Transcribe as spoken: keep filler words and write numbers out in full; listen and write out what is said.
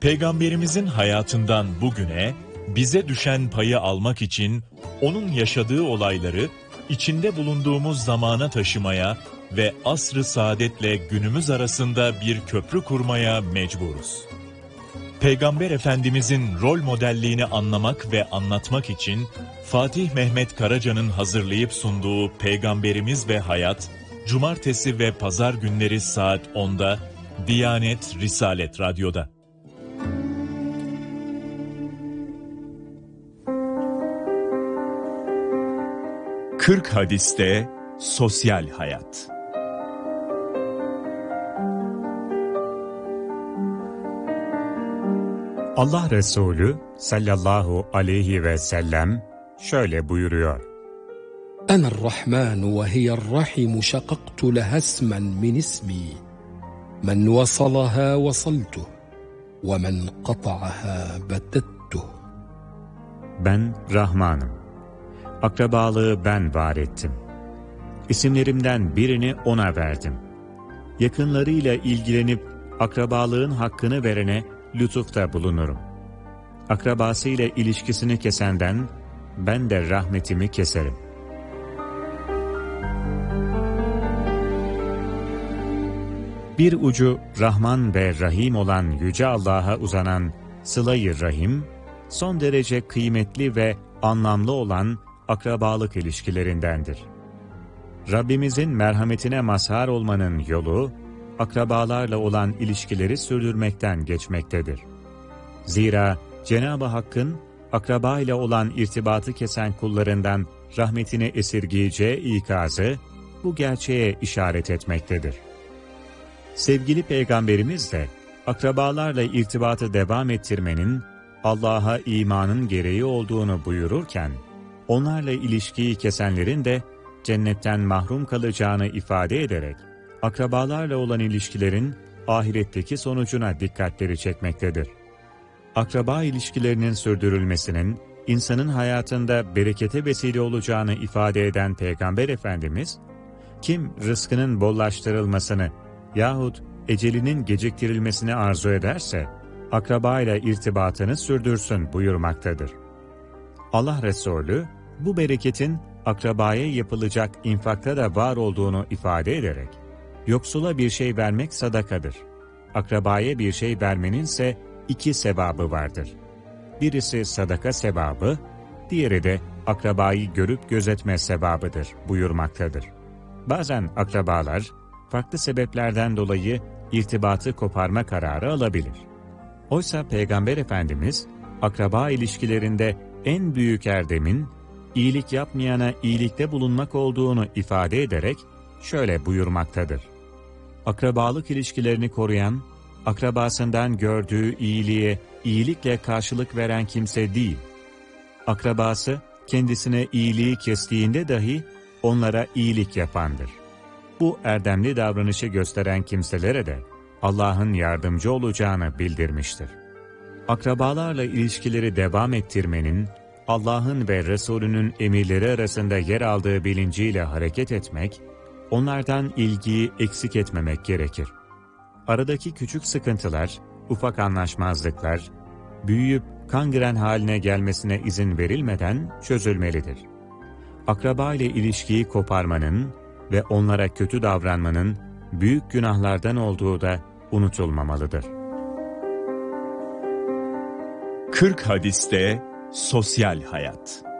Peygamberimizin hayatından bugüne bize düşen payı almak için onun yaşadığı olayları içinde bulunduğumuz zamana taşımaya ve asr-ı saadetle günümüz arasında bir köprü kurmaya mecburuz. Peygamber Efendimizin rol modelliğini anlamak ve anlatmak için Fatih Mehmet Karaca'nın hazırlayıp sunduğu Peygamberimiz ve Hayat, Cumartesi ve Pazar günleri saat onda Diyanet Risalet Radyo'da. kırk hadiste sosyal hayat. Allah Resulü sallallahu aleyhi ve sellem şöyle buyuruyor. Ene'r-Rahman ve hiye'r-Rahim şakaktu leha ismen min ismi. Men vasalaha vasaltuh ve men qata'aha betettuh. Ben Rahmanım. Akrabalığı ben var ettim. İsimlerimden birini ona verdim. Yakınlarıyla ilgilenip akrabalığın hakkını verene lütufta bulunurum. Akrabasıyla ilişkisini kesenden ben de rahmetimi keserim. Bir ucu Rahman ve Rahim olan Yüce Allah'a uzanan sıla-i rahim, son derece kıymetli ve anlamlı olan akrabalık ilişkilerindendir. Rabbimizin merhametine mazhar olmanın yolu, akrabalarla olan ilişkileri sürdürmekten geçmektedir. Zira Cenab-ı Hakk'ın akraba ile olan irtibatı kesen kullarından rahmetini esirgeyeceği ikazı bu gerçeğe işaret etmektedir. Sevgili Peygamberimiz de akrabalarla irtibatı devam ettirmenin Allah'a imanın gereği olduğunu buyururken, onlarla ilişkiyi kesenlerin de cennetten mahrum kalacağını ifade ederek, akrabalarla olan ilişkilerin ahiretteki sonucuna dikkatleri çekmektedir. Akraba ilişkilerinin sürdürülmesinin insanın hayatında berekete vesile olacağını ifade eden Peygamber Efendimiz, kim rızkının bollaştırılmasını yahut ecelinin geciktirilmesini arzu ederse, akrabayla irtibatını sürdürsün buyurmaktadır. Allah Resulü, bu bereketin akrabaya yapılacak infakta da var olduğunu ifade ederek, yoksula bir şey vermek sadakadır. Akrabaya bir şey vermenin ise iki sevabı vardır. Birisi sadaka sevabı, diğeri de akrabayı görüp gözetme sevabıdır buyurmaktadır. Bazen akrabalar, farklı sebeplerden dolayı irtibatı koparma kararı alabilir. Oysa Peygamber Efendimiz, akraba ilişkilerinde en büyük erdemin, iyilik yapmayana iyilikte bulunmak olduğunu ifade ederek şöyle buyurmaktadır. Akrabalık ilişkilerini koruyan, akrabasından gördüğü iyiliğe iyilikle karşılık veren kimse değil. Akrabası kendisine iyiliği kestiğinde dahi onlara iyilik yapandır. Bu erdemli davranışı gösteren kimselere de Allah'ın yardımcı olacağını bildirmiştir. Akrabalarla ilişkileri devam ettirmenin, Allah'ın ve Resulünün emirleri arasında yer aldığı bilinciyle hareket etmek, onlardan ilgiyi eksik etmemek gerekir. Aradaki küçük sıkıntılar, ufak anlaşmazlıklar, büyüyüp kangren haline gelmesine izin verilmeden çözülmelidir. Akraba ile ilişkiyi koparmanın ve onlara kötü davranmanın büyük günahlardan olduğu da unutulmamalıdır. kırk hadiste sosyal hayat.